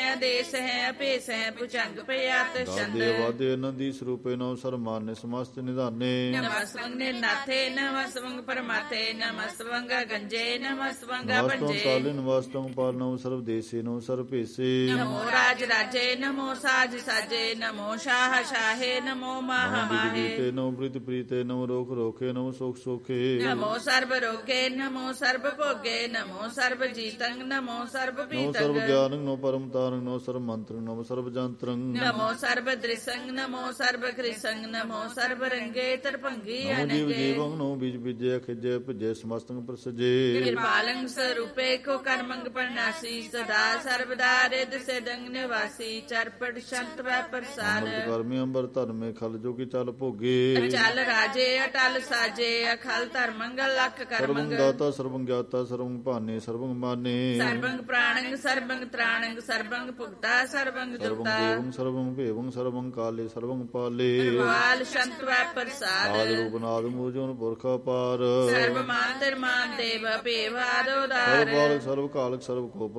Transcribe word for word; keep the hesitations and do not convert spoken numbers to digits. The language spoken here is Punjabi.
ਆਦੇਸ ਹੈ ਅਭੇਸ ਹੈ ਭੁਜੰਗ ਭਯਾਤ ਛੰਦ ਦਾਦੇ ਵਾਦੇ ਨੰਦੀ ਸਰੂਪੇ ਨੋ ਸਰਮਾਨੇ ਸਮਸਤ ਨਿਧਾਨੇ ਨਮਸਵੰਗ ਨਿਰਨਾਥੇ ਨਮਸਵੰਗ ਪਰਮਾਥੇ ਨਮਸਵੰਗ ਗੰਜੇ ਨਮਸਵੰਗ ਨਮਸਤੰ ਭੰਜੇ ਕਾਲੇ ਨਮਸਤੰ ਪਾਲਨੋ ਸਰਬ ਦੇਸੇ ਨੋ ਸਰਬ ਭੇਸੇ ਨਮੋ ਰਾਜ ਰਾਜੇ ਨਮੋ ਸਾਜ ਸਾਜੇ ਨਮੋ ਸ਼ਾਹ ਸ਼ਾਹੇ ਨਮੋ ਮਾਹ ਮਾਹੇ ਪ੍ਰੀਤੇ ਨੋ ਪ੍ਰੀਤ ਪ੍ਰੀਤੇ ਨੋ ਰੋਖ ਰੋਖੇ ਨੋ ਸੁਖ ਸੋਖੇ ਨਮੋ ਸਰਬ ਰੋਗੇ ਨਮੋ ਸਰਬ ਭੋਗੇ ਨਮੋ ਸਰਬ ਜੀਤੰ ਨਮੋ ਸਰਬ ਨੋ ਪੀਤੰ ਸਰਬ ਗਿਆਨੰ ਨੋ ਪਰਮ ਤਾਰੰ ਨੋ ਸਰਬ ਮੰਤਰੰ ਨੋ ਸਰਬ ਜੰਤਰੰ ਨਮੋ ਸਰਬ ਦ੍ਰਿਸੰਗ ਨਮੋ ਸਰਬ ਕ੍ਰਿਸੰਗ ਨਮੋ ਸਰਬ ਰੰਗੇ ਤਰਭੰਗੀ ਨਮੋ ਜੀਵ ਅਨਗੇ ਜੀਵੰ ਨੋ ਬੀਜ ਬੀਜੇ ਖਿਜੇ ਭਜੇ ਸਮਸਤੰ ਪ੍ਰਸਜੇ ਕਿਰਪਾਲੰ ਸਰੂਪੇ ਕੋ ਕਰਮੰਗ ਪਰਨਾਸੀ ਸਦਾ ਸਰਬਦਾ ਰਿਦ ਸਿਦੰਗ ਨਿਵਾਸੀ ਚਰਪਟ ਸ਼ੰਤ ਵੈ ਪ੍ਰਸਾਦ ਅੰਮ੍ਰਿਤ ਕਰਮੀ ਅੰਬਰ ਧਰਮੇ ਖਲ ਜੋ ਕੀ ਚੱਲ ਭੋਗੇ ਚਲ ਰਾਜੇ ਅਟਲ ਸਾਜੇ ਅਖਲ ਧਰਮੰਗਲ ਲਖ ਸਰਬੰ ਕਰਮੰਗ ਦਾਤਾ ਸਰਬੰ ਗਿਆਤਾ ਸਰਬੰ ਭਾਨੇ ਸਰਬੰ ਮਾਨੇ ਸਰਬੰਗ ਪ੍ਰਾਣੰਗ ਸਰਬੰਗ ਤ੍ਰਾਣੰਗ ਸਰਬੰਗ ਭੁਗਤਾ ਸਰਬੰਗ ਸਰਬੰ ਦੁਖਤਾ ਦੇਵੰ ਸਰਬੰ ਭੇਵੰ ਸਰਬੰ ਕਾਲੇ ਸਰਬੰ ਪਾਲੇ ਵਾਲ ਸ਼ੰਤ ਵੈ ਪ੍ਰਸਾਦ ਆਦ ਰੂਪ ਨਾਦ ਮੂਜਨ ਪੁਰਖਾ ਪਾਰ ਸਰਬ ਮਾਨ ਮਾਨ ਦੇਵ ਭੇਵਾਦੋ ਸਰਬ ਦਾਰ ਬਾਲਕ ਸਰਬ ਕਾਲਕ ਸਰਬ ਕੋਪ